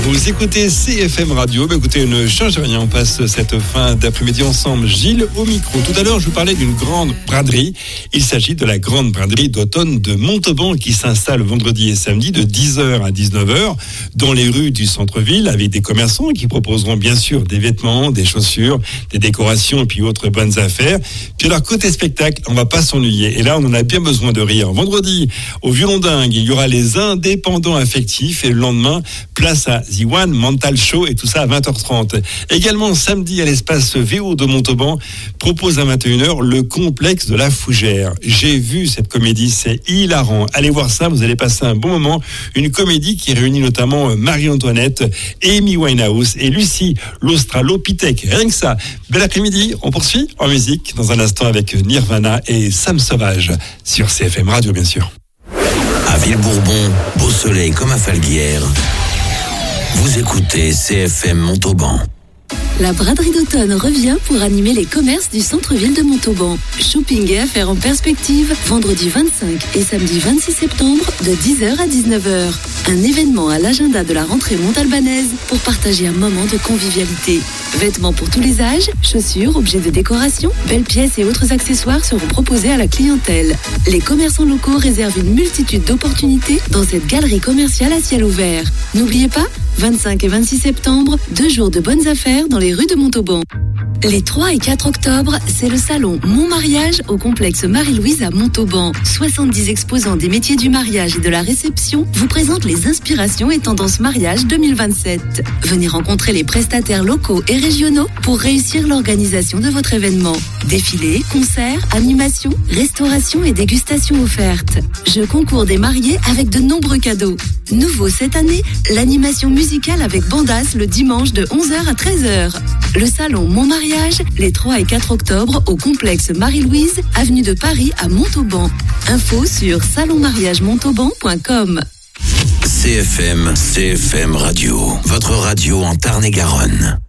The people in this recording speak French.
Vous écoutez CFM Radio. Écoutez, ne change rien. On passe cette fin d'après-midi ensemble. Gilles au micro. Tout à l'heure, je vous parlais d'une grande braderie. Il s'agit de la grande braderie d'automne de Montauban qui s'installe vendredi et samedi de 10h à 19h dans les rues du centre-ville avec des commerçants qui proposeront bien sûr des vêtements, des chaussures, des décorations et puis autres bonnes affaires. Puis alors, côté spectacle, on va pas s'ennuyer. Et là, on en a bien besoin de rire. Vendredi, au Violon Dingue, il y aura les indépendants affectifs et le lendemain, place à The One Mental Show et tout ça à 20h30. Également, samedi, à l'espace VO de Montauban, propose à 21h le complexe de la Fougère. J'ai vu cette comédie, c'est hilarant. Allez voir ça, vous allez passer un bon moment. Une comédie qui réunit notamment Marie-Antoinette, Amy Winehouse et Lucie l'Australopithèque. Rien que ça. Bel après-midi, on poursuit en musique dans un instant avec Nirvana et Sam Sauvage sur CFM Radio, bien sûr. À Villebourbon, beau soleil comme à Falguière. Vous écoutez CFM Montauban. La braderie d'automne revient pour animer les commerces du centre-ville de Montauban. Shopping et affaires en perspective, vendredi 25 et samedi 26 septembre de 10h à 19h. Un événement à l'agenda de la rentrée montalbanaise pour partager un moment de convivialité. Vêtements pour tous les âges, chaussures, objets de décoration, belles pièces et autres accessoires seront proposés à la clientèle. Les commerçants locaux réservent une multitude d'opportunités dans cette galerie commerciale à ciel ouvert. N'oubliez pas, 25 et 26 septembre, 2 jours de bonnes affaires dans les rues de Montauban. Les 3 et 4 octobre, c'est le salon Mon Mariage au complexe Marie-Louise à Montauban. 70 exposants des métiers du mariage et de la réception vous présentent les inspirations et tendances mariage 2027. Venez rencontrer les prestataires locaux et régionaux pour réussir l'organisation de votre événement. Défilés, concerts, animations, restauration et dégustations offertes. Jeux concours des mariés avec de nombreux cadeaux. Nouveau cette année, l'animation musicale avec Bandas le dimanche de 11h à 13h. Le salon Mon Mariage, les 3 et 4 octobre au complexe Marie-Louise, avenue de Paris à Montauban. Info sur salonmariagemontauban.com. CFM Radio, votre radio en Tarn-et-Garonne.